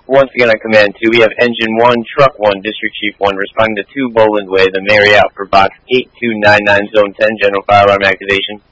Once again on Command 2, we have Engine 1, Truck 1, District Chief 1, responding to 2 Boland Way, the Marriott for Box 8299, Zone 10, General Firearm Activation.